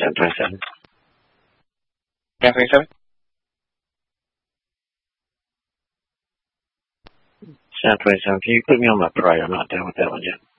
727. Yeah, 27? 727. Can you put me on my prior? I'm not done with that one yet.